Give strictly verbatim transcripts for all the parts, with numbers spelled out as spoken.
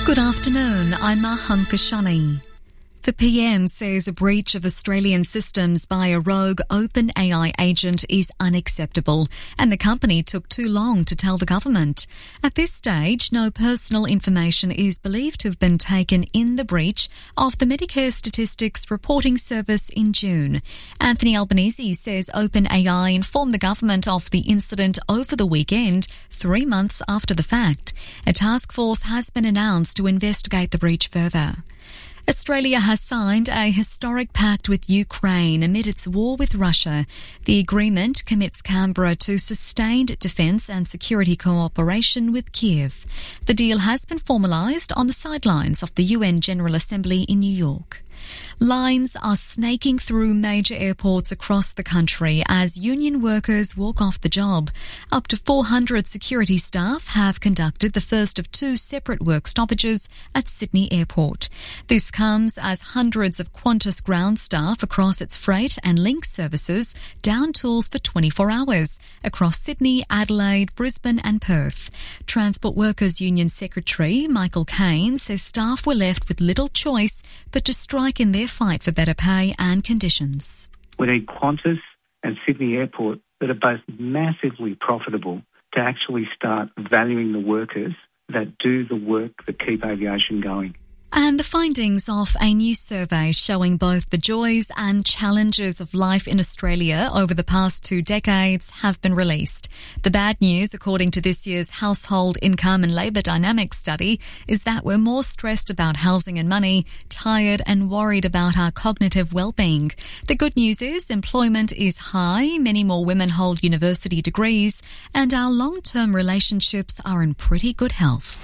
Good afternoon, I'm Maham Kashani. The P M says a breach of Australian systems by a rogue OpenAI agent is unacceptable, and the company took too long to tell the government. At this stage, no personal information is believed to have been taken in the breach of the Medicare Statistics Reporting Service in June. Anthony Albanese says OpenAI informed the government of the incident over the weekend, three months after the fact. A task force has been announced to investigate the breach further. Australia has signed a historic pact with Ukraine amid its war with Russia. The agreement commits Canberra to sustained defence and security cooperation with Kiev. The deal has been formalised on the sidelines of the U N General Assembly in New York. Lines are snaking through major airports across the country as union workers walk off the job. Up to four hundred security staff have conducted the first of two separate work stoppages at Sydney Airport. This comes as hundreds of Qantas ground staff across its freight and link services down tools for twenty-four hours across Sydney, Adelaide, Brisbane and Perth. Transport Workers Union Secretary Michael Cain says staff were left with little choice but to strike in their fight for better pay and conditions. We need Qantas and Sydney Airport that are both massively profitable to actually start valuing the workers that do the work that keep aviation going. And the findings of a new survey showing both the joys and challenges of life in Australia over the past two decades have been released. The bad news, according to this year's Household Income and Labour Dynamics study, is that we're more stressed about housing and money, tired and worried about our cognitive well-being. The good news is employment is high, many more women hold university degrees, and our long-term relationships are in pretty good health.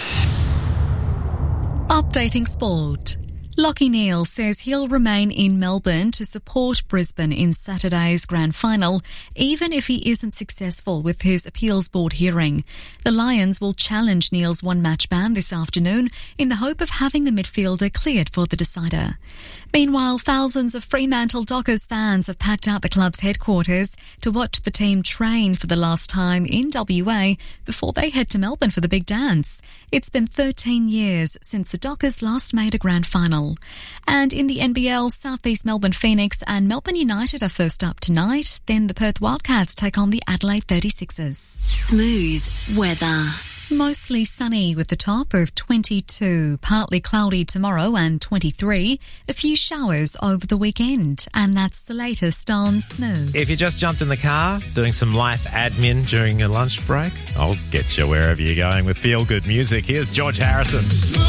Updating sport. Lachie Neale says he'll remain in Melbourne to support Brisbane in Saturday's grand final, even if he isn't successful with his appeals board hearing. The Lions will challenge Neale's one-match ban this afternoon in the hope of having the midfielder cleared for the decider. Meanwhile, thousands of Fremantle Dockers fans have packed out the club's headquarters to watch the team train for the last time in W A before they head to Melbourne for the big dance. It's been thirteen years since the Dockers last made a grand final. And in the N B L, South East Melbourne Phoenix and Melbourne United are first up tonight. Then the Perth Wildcats take on the Adelaide thirty-sixers. Smooth weather. Mostly sunny with the top of twenty-two, partly cloudy tomorrow and twenty-three, a few showers over the weekend. And that's the latest on Smooth. If you just jumped in the car doing some life admin during your lunch break, I'll get you wherever you're going with feel-good music. Here's George Harrison.